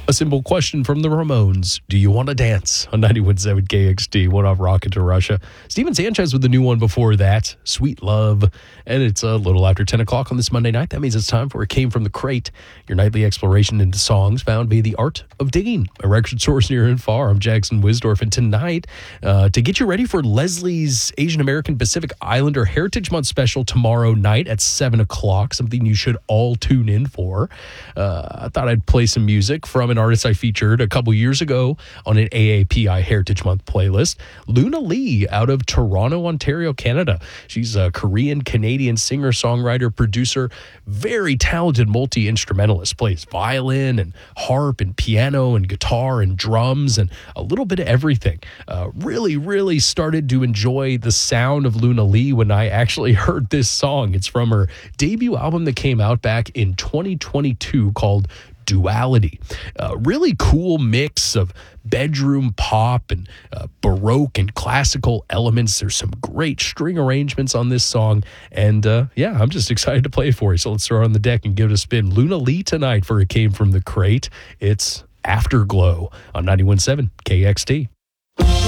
A simple question from the Ramones. Do you want to dance? On 91.7 KXT, one off Rocket to Russia. Steven Sanchez with the new one before that, Sweet Love. And it's a little after 10 o'clock on this Monday night. That means it's time for It Came From the Crate, your nightly exploration into songs found via the art of digging, a record source near and far. I'm Jackson Wisdorf, and tonight, to get you ready for Leslie's Asian American Pacific Islander Heritage Month special tomorrow night at 7 o'clock, something you should all tune in for. I thought I'd play some music from an artist I featured a couple years ago on an AAPI Heritage Month playlist, Luna Lee out of Toronto, Ontario, Canada. She's a Korean-Canadian singer, songwriter, producer, very talented multi-instrumentalist, plays violin and harp and piano and guitar and drums and a little bit of everything. Really started to enjoy the sound of Luna Lee when I actually heard this song. It's from her debut album that came out back in 2022 called Duality. Really cool mix of bedroom pop and Baroque and classical elements. There's some great string arrangements on this song. And I'm just excited to play it for you. So let's throw it on the deck and give it a spin. Luna Lee tonight for It Came From the Crate. It's Afterglow on 91.7 KXT.